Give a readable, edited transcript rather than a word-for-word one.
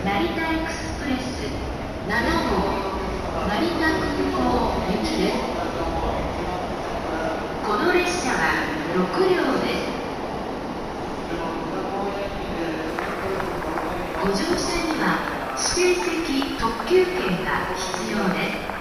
成田エクスプレス7号成田空港行きです。この列車は6両です。ご乗車には指定席特急券が必要です。